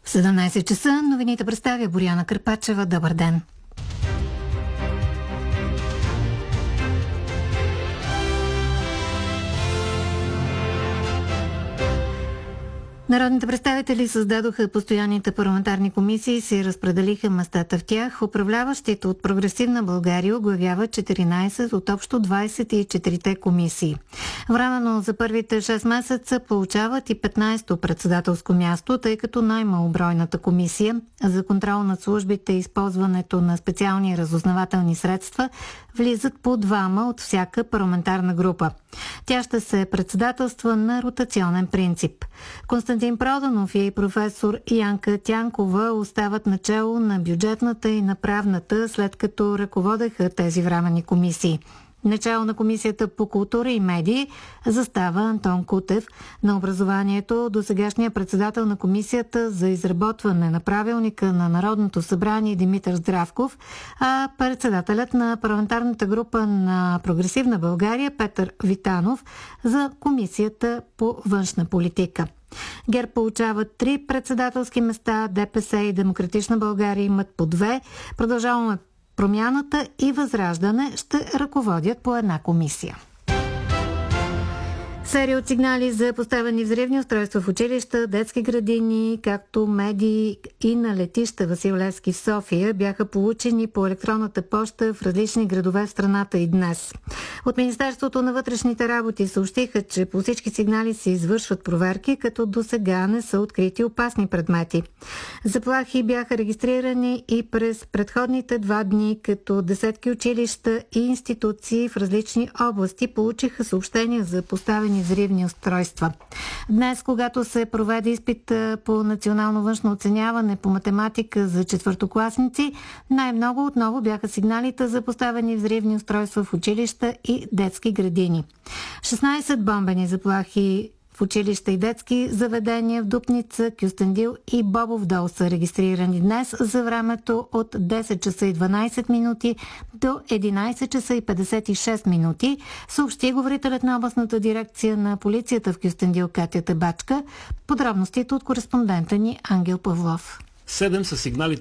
В 17 часа новините представя Боряна Кърпачева. Добър ден! Народните представители създадоха постоянните парламентарни комисии и се разпределиха местата в тях. Управляващите от Прогресивна България оглавяват 14 от общо 24-те комисии. Временно за първите 6 месеца получават и 15-то председателско място, тъй като най-малобройната комисия за контрол над службите и използването на специални разузнавателни средства влизат по двама от всяка парламентарна група. Тя ще се председателства на ротационен принцип. Константин Проданов и професор Янка Тянкова остават начело на бюджетната и на правната, след като ръководеха тези временни комисии. Начало на Комисията по култура и медии застава Антон Кутев. На образованието досегашният председател на Комисията за изработване на правилника на Народното събрание Димитър Здравков, а председателят на парламентарната група на Прогресивна България Петър Витанов за Комисията по външна политика. ГЕРБ получават 3 председателски места, ДПС и Демократична България имат по 2. Продължаваме Промяната и Възраждане ще ръководят по една комисия. Серия от сигнали за поставени взривни устройства в училища, детски градини, както медии и на летища Васил Левски в София бяха получени по електронната поща в различни градове в страната и днес. От Министерството на вътрешните работи съобщиха, че по всички сигнали се извършват проверки, като досега не са открити опасни предмети. Заплахи бяха регистрирани и през предходните 2 дни, като десетки училища и институции в различни области получиха съобщения за поставени взривни устройства. Днес, когато се проведе изпит по национално външно оценяване по математика за четвъртокласници, най-много отново бяха сигналите за поставени взривни устройства в училища и детски градини. 16 бомбени заплахи в училища и детски заведения в Дупница, Кюстендил и Бобов дол са регистрирани днес за времето от 10 часа и 12 минути до 11 часа и 56 минути, съобщи говорителят на областната дирекция на полицията в Кюстендил Катя Табачка. Подробностите от кореспондента ни Ангел Павлов. 7 са сигналите